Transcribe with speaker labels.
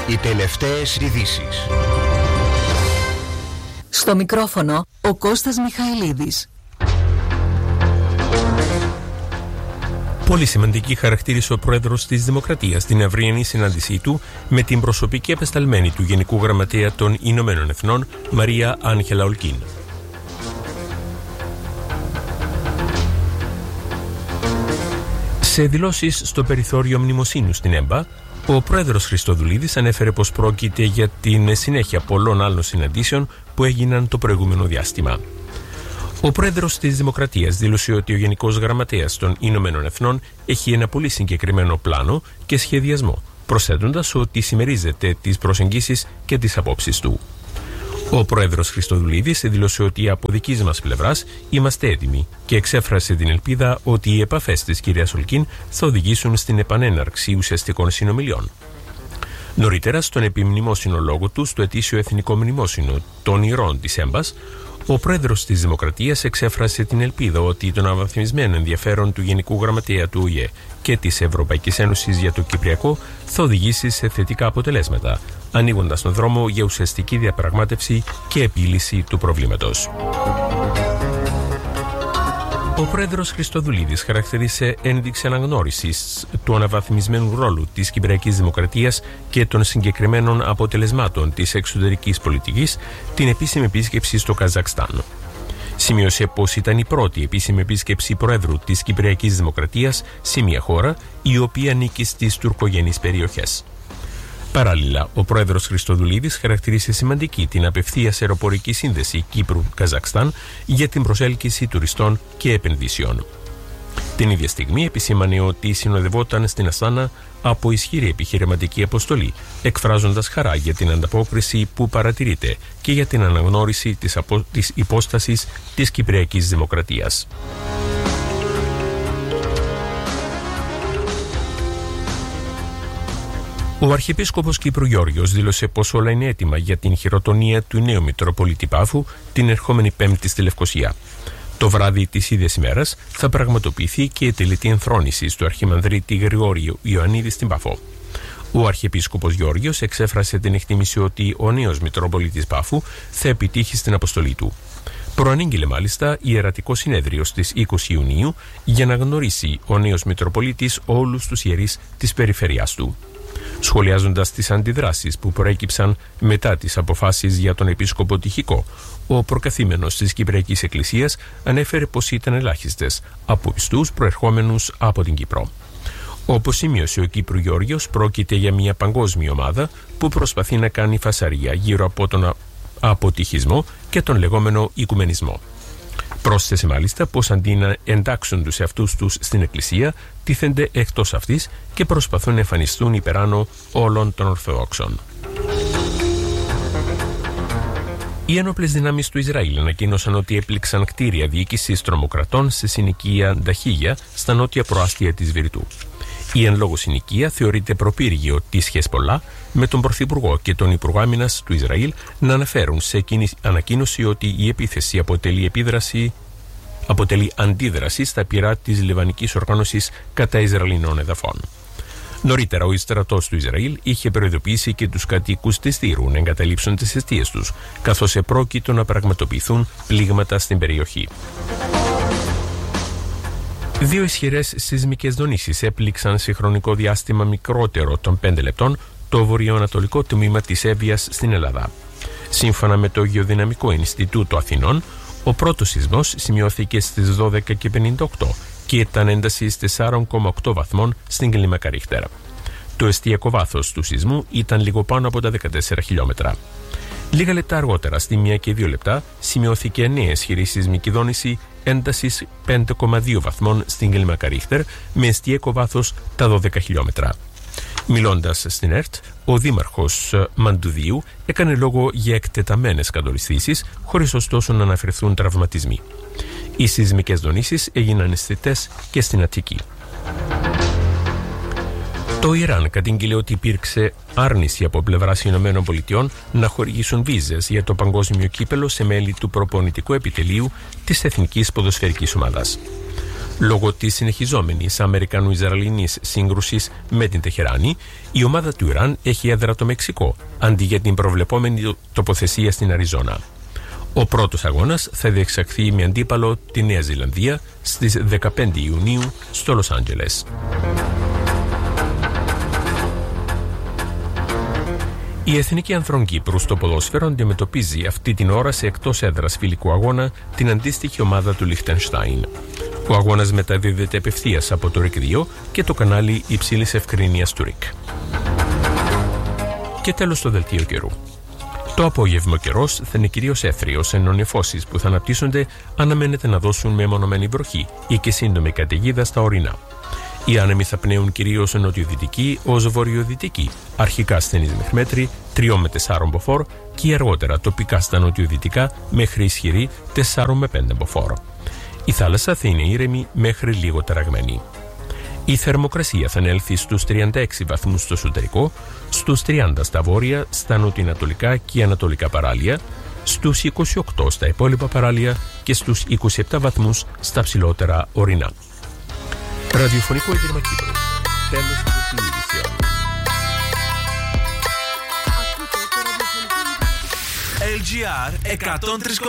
Speaker 1: Οι τελευταίες ειδήσεις.
Speaker 2: Στο μικρόφωνο ο Κώστας Μιχαηλίδης.
Speaker 3: Πολύ σημαντική χαρακτήρισε ο πρόεδρος της Δημοκρατίας στην αυριανή συνάντησή του με την προσωπική απεσταλμένη του Γενικού Γραμματέα των Ηνωμένων Εθνών, Μαρία Άγγελα Ολκίν. Σε δηλώσεις στο περιθώριο μνημοσύνου στην ΕΜΠΑ, ο πρόεδρος Χριστοδουλίδης ανέφερε πως πρόκειται για την συνέχεια πολλών άλλων συναντήσεων που έγιναν το προηγούμενο διάστημα. Ο πρόεδρος της Δημοκρατίας δήλωσε ότι ο Γενικός Γραμματέας των Ηνωμένων Εθνών έχει ένα πολύ συγκεκριμένο πλάνο και σχεδιασμό, προσθέτοντας ότι συμμερίζεται τις προσεγγίσεις και τις απόψεις του. Ο πρόεδρος Χριστοδουλίδης δήλωσε ότι από δικής μας πλευράς είμαστε έτοιμοι και εξέφρασε την ελπίδα ότι οι επαφές της κυρίας Ολκίν θα οδηγήσουν στην επανέναρξη ουσιαστικών συνομιλιών. Νωρίτερα, στον επιμνημόσυνο λόγο του στο ετήσιο Εθνικό Μνημόσυνο των Ηρών της ΕΜΠΑΣ, ο πρόεδρος της Δημοκρατίας εξέφρασε την ελπίδα ότι το αναβαθμισμένο ενδιαφέρον του Γενικού Γραμματέα του ΟΗΕ και της Ευρωπαϊκής Ένωσης για το Κυπριακό θα οδηγήσει σε θετικά αποτελέσματα, ανοίγοντας τον δρόμο για ουσιαστική διαπραγμάτευση και επίλυση του προβλήματος. Ο πρόεδρος Χριστοδουλίδης χαρακτήρισε ένδειξη αναγνώρισης του αναβαθμισμένου ρόλου της Κυπριακής Δημοκρατίας και των συγκεκριμένων αποτελεσμάτων της εξωτερικής πολιτικής την επίσημη επίσκεψη στο Καζακστάν. Σημείωσε πως ήταν η πρώτη επίσημη επίσκεψη πρόεδρου της Κυπριακής Δημοκρατίας σε μια χώρα η οποία ανήκει στις τουρκογενείς περιοχές. Παράλληλα, ο πρόεδρος Χριστοδουλίδης χαρακτήρισε σημαντική την απευθείας αεροπορική σύνδεση Κύπρου-Καζακστάν για την προσέλκυση τουριστών και επενδύσεων. Την ίδια στιγμή επισήμανε ότι συνοδευόταν στην Αστάνα από ισχυρή επιχειρηματική αποστολή, εκφράζοντας χαρά για την ανταπόκριση που παρατηρείται και για την αναγνώριση της υπόστασης της Κυπριακής Δημοκρατίας. Ο Αρχιεπίσκοπος Κύπρου Γεώργιος δήλωσε πως όλα είναι έτοιμα για την χειροτονία του νέου Μητροπολίτη Πάφου την ερχόμενη Πέμπτη στη Λευκοσία. Το βράδυ της ίδιας ημέρας θα πραγματοποιηθεί και η τελετή ενθρόνησης του Αρχιμανδρίτη Γρηγόριου Ιωαννίδη στην Παφό. Ο Αρχιεπίσκοπος Γεώργιος εξέφρασε την εκτίμηση ότι ο νέος Μητροπολίτης Πάφου θα επιτύχει στην αποστολή του. Προανήγγειλε μάλιστα ιερατικό συνέδριο στις 20 Ιουνίου για να γνωρίσει ο νέος Μητροπολίτης όλους τους ιερείς της περιφερειάς του. Σχολιάζοντας τις αντιδράσεις που προέκυψαν μετά τις αποφάσεις για τον Επίσκοπο Τυχικό, ο προκαθήμενος της Κυπριακής Εκκλησίας ανέφερε πως ήταν ελάχιστες από πιστούς προερχόμενους από την Κύπρο. Όπως σημείωσε ο Κύπρου Γεώργιος, πρόκειται για μια παγκόσμια ομάδα που προσπαθεί να κάνει φασαρία γύρω από τον αποτυχισμό και τον λεγόμενο οικουμενισμό. Πρόσθεσε μάλιστα πως αντί να εντάξουν τους εαυτούς τους στην Εκκλησία, τίθενται εκτός αυτής και προσπαθούν να εμφανιστούν υπεράνω όλων των Ορθοδόξων. Οι ένοπλες δυνάμεις του Ισραήλ ανακοίνωσαν ότι έπληξαν κτίρια διοίκησης τρομοκρατών σε συνοικία Νταχίγια στα νότια προάστια της Βηρητού. Η εν λόγω συνοικία θεωρείται προπύργιο της Χεσπολά, με τον Πρωθυπουργό και τον Υπουργό Άμυνας του Ισραήλ να αναφέρουν σε ανακοίνωση ότι η επίθεση αποτελεί αντίδραση στα πειρά της Λιβανικής Οργάνωσης κατά Ισραηλινών εδαφών. Νωρίτερα, ο στρατός του Ισραήλ είχε προειδοποιήσει και τους κατοίκους της Τύρου να εγκαταλείψουν τις εστίες τους, καθώς επρόκειτο να πραγματοποιηθούν πλήγματα στην περιοχή. Δύο ισχυρές σεισμικές δονήσεις έπληξαν σε χρονικό διάστημα μικρότερο των 5 λεπτών το βορειοανατολικό τμήμα της Εύβοιας στην Ελλάδα. Σύμφωνα με το Γεωδυναμικό Ινστιτούτο Αθηνών, ο πρώτος σεισμός σημειώθηκε στις 12:58 και ήταν έντασης 4,8 βαθμών στην κλίμακα Ρίχτερ. Το εστιακό βάθος του σεισμού ήταν λίγο πάνω από τα 14 χιλιόμετρα. Λίγα λεπτά αργότερα, στη 1 και 2 λεπτά, σημειώθηκε νέα ισχυρή σεισμική δόνηση έντασης 5,2 βαθμών στην κλίμακα Ρίχτερ με εστιακό βάθος τα 12 χιλιόμετρα. Μιλώντας στην ΕΡΤ, ο δήμαρχος Μαντουδίου έκανε λόγο για εκτεταμένες κατολιστήσεις, χωρίς ωστόσο να αναφερθούν τραυματισμοί. Οι σεισμικές δονήσεις έγιναν αισθητές και στην Αττική. Το Ιράν κατήγγειλε ότι υπήρξε άρνηση από πλευράς ΗΠΑ να χορηγήσουν βίζες για το παγκόσμιο κύπελο σε μέλη του προπονητικού επιτελείου της Εθνικής Ποδοσφαιρικής Ομάδας. Λόγω της συνεχιζόμενης Αμερικανο-Ισραηλινής σύγκρουσης με την Τεχεράνη, η ομάδα του Ιράν έχει έδρα το Μεξικό, αντί για την προβλεπόμενη τοποθεσία στην Αριζόνα. Ο πρώτος αγώνας θα διεξαχθεί με αντίπαλο τη Νέα Ζηλανδία στις 15 Ιουνίου στο Λος Άντζελες. Η Εθνική Ανδρών Κύπρου στο ποδόσφαιρο αντιμετωπίζει αυτή την ώρα σε εκτός έδρας φιλικού αγώνα την αντίστοιχη ομάδα του Λιχτενστάιν. Ο αγώνας μεταδίδεται απευθείας από το ΡΙΚ 2 και το κανάλι υψηλής ευκρίνειας του ΡΙΚ. Και τέλος το δελτίο καιρού. Το απόγευμα ο καιρός θα είναι κυρίως έθριος, ενώ νεφώσεις που θα αναπτύσσονται αναμένεται να δώσουν μεμονωμένη βροχή ή και σύντομη καταιγίδα στα ορεινά. Οι άνεμοι θα πνέουν κυρίως νοτιοδυτικοί ως βορειοδυτικοί, αρχικά ασθενείς μέχρι μέτρη 3 με 4 μποφόρ και αργότερα τοπικά στα νοτιοδυτικά μέχρι ισχυρή 4 με 5 μποφόρ. Η θάλασσα θα είναι ήρεμη μέχρι λίγο ταραγμένη. Η θερμοκρασία θα ανέλθει στους 36 βαθμούς στο εσωτερικό, στους 30 στα βόρεια, στα νοτιοανατολικά και ανατολικά παράλια, στους 28 στα υπόλοιπα παράλια και στους 27 βαθμούς στα ψηλότερα ορεινά. Ραδιοφωνικό Ίδρυμα Κύπρου. Τέλος των ειδήσεων.
Speaker 1: LGR 103.